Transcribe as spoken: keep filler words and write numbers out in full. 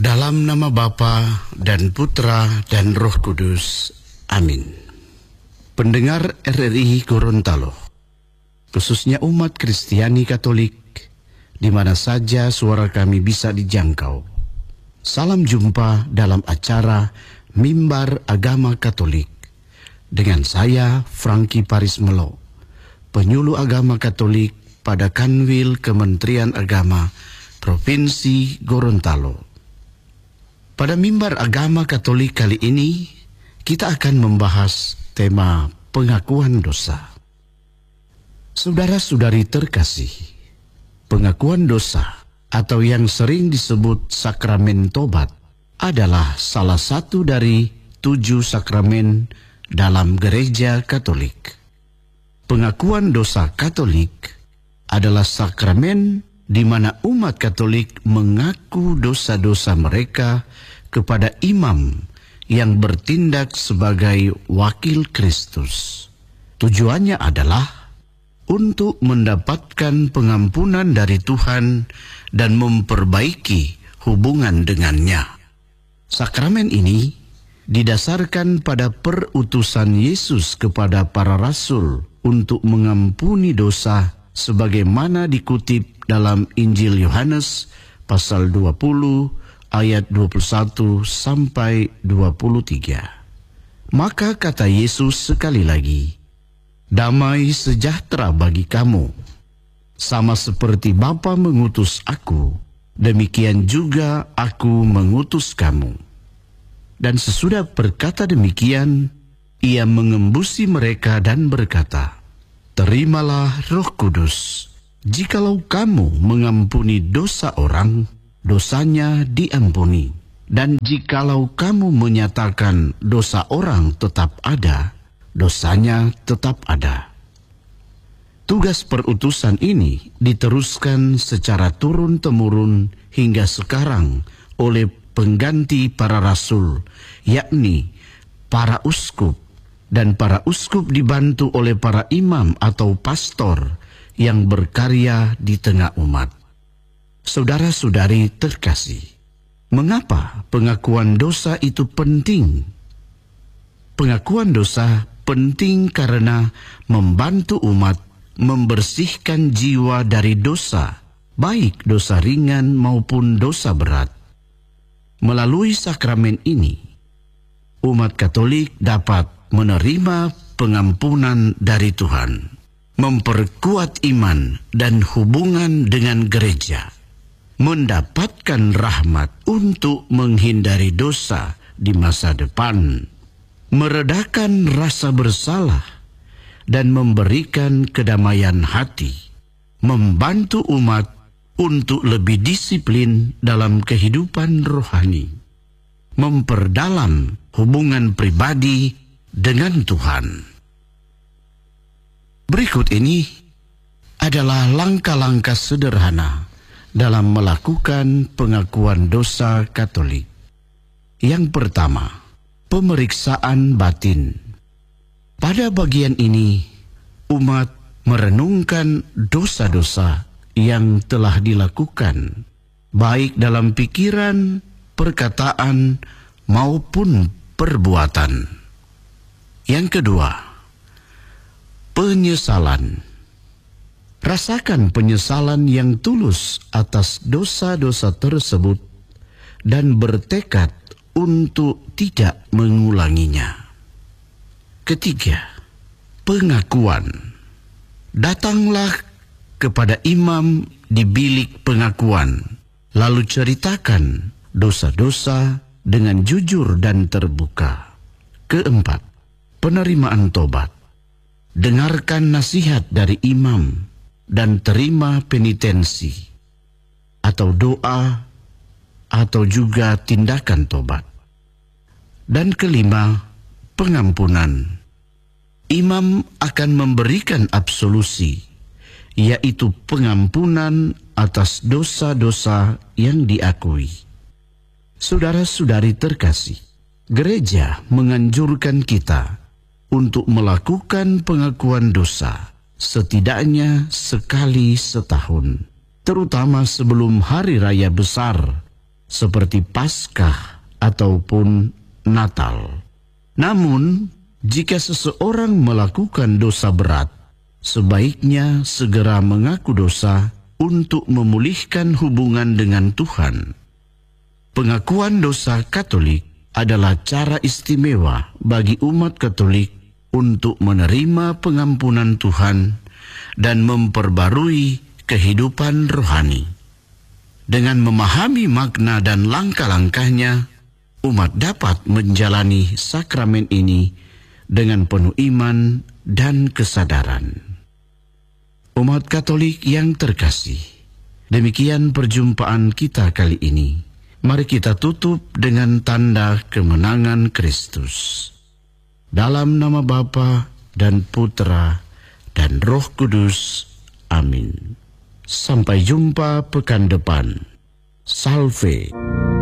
Dalam nama Bapa dan Putra dan Roh Kudus. Amin. Pendengar R R I Gorontalo, khususnya umat Kristiani Katolik, di mana saja suara kami bisa dijangkau. Salam jumpa dalam acara Mimbar Agama Katolik dengan saya, Franky Parismelo, penyuluh agama Katolik pada Kanwil Kementerian Agama Provinsi Gorontalo. Pada Mimbar Agama Katolik kali ini, kita akan membahas tema pengakuan dosa. Saudara-saudari terkasih, pengakuan dosa atau yang sering disebut sakramen tobat adalah salah satu dari tujuh sakramen dalam gereja Katolik. Pengakuan dosa Katolik adalah sakramen di mana umat Katolik mengaku dosa-dosa mereka kepada imam yang bertindak sebagai wakil Kristus. Tujuannya adalah untuk mendapatkan pengampunan dari Tuhan dan memperbaiki hubungan dengannya. Sakramen ini didasarkan pada perutusan Yesus kepada para rasul untuk mengampuni dosa sebagaimana dikutip dalam Injil Yohanes pasal dua puluh ayat dua puluh satu sampai dua puluh tiga. Maka kata Yesus sekali lagi, "Damai sejahtera bagi kamu. Sama seperti Bapa mengutus aku, demikian juga aku mengutus kamu." Dan sesudah berkata demikian, ia mengembusi mereka dan berkata, "Terimalah Roh Kudus. Jikalau kamu mengampuni dosa orang, dosanya diampuni. Dan jikalau kamu menyatakan dosa orang tetap ada, dosanya tetap ada." Tugas perutusan ini diteruskan secara turun-temurun hingga sekarang oleh pengganti para rasul, yakni para uskup, dan para uskup dibantu oleh para imam atau pastor yang berkarya di tengah umat. Saudara-saudari terkasih, mengapa pengakuan dosa itu penting? Pengakuan dosa penting karena membantu umat membersihkan jiwa dari dosa, baik dosa ringan maupun dosa berat. Melalui sakramen ini, umat Katolik dapat menerima pengampunan dari Tuhan, memperkuat iman dan hubungan dengan gereja, mendapatkan rahmat untuk menghindari dosa di masa depan, meredakan rasa bersalah, dan memberikan kedamaian hati, membantu umat untuk lebih disiplin dalam kehidupan rohani, memperdalam hubungan pribadi dengan Tuhan. Berikut ini adalah langkah-langkah sederhana dalam melakukan pengakuan dosa Katolik. Yang pertama, pemeriksaan batin. Pada bagian ini, umat merenungkan dosa-dosa yang telah dilakukan, baik dalam pikiran, perkataan, maupun perbuatan. Yang kedua, penyesalan. Rasakan penyesalan yang tulus atas dosa-dosa tersebut dan bertekad untuk tidak mengulanginya. Ketiga, pengakuan. Datanglah kepada imam di bilik pengakuan, lalu ceritakan dosa-dosa dengan jujur dan terbuka. Keempat, penerimaan tobat. Dengarkan nasihat dari imam dan terima penitensi atau doa atau juga tindakan tobat. Dan kelima, pengampunan. Imam akan memberikan absolusi, yaitu pengampunan atas dosa-dosa yang diakui. Saudara-saudari terkasih, gereja menganjurkan kita untuk melakukan pengakuan dosa setidaknya sekali setahun, terutama sebelum hari raya besar seperti Paskah ataupun Natal. Namun, jika seseorang melakukan dosa berat, sebaiknya segera mengaku dosa untuk memulihkan hubungan dengan Tuhan. Pengakuan dosa Katolik adalah cara istimewa bagi umat Katolik untuk menerima pengampunan Tuhan dan memperbarui kehidupan rohani. Dengan memahami makna dan langkah-langkahnya, umat dapat menjalani sakramen ini dengan penuh iman dan kesadaran. Umat Katolik yang terkasih, demikian perjumpaan kita kali ini. Mari kita tutup dengan tanda kemenangan Kristus. Dalam nama Bapa dan Putra dan Roh Kudus. Amin. Sampai jumpa pekan depan. Salve.